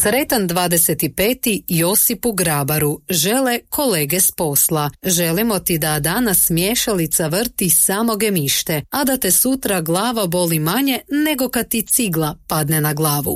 Sretan 25. Josipu Grabaru, žele kolege s posla. Želimo ti da danas miješalica vrti samo gemište, a da te sutra glava boli manje nego kad ti cigla padne na glavu.